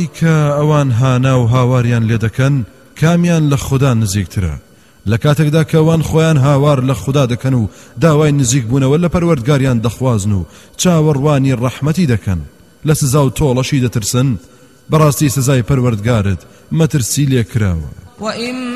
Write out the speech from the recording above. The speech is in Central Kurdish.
کە ئەوان هانا و هاواریان لێ دەکەن کامیان لە خوددا نزیکترە لە کاتێکدا کە ئەوان خۆیان هاوار لە خوددا دەکەن و داوای نزیک بوونەوە لە پەروەردگاریان دەخوازن و چاوەڕوانی ڕەحمەتی دەکەن لە سزا و تۆڵەشی دەترسن بەڕاستی سزای پەروەردگارت مەترسی لێ کراوە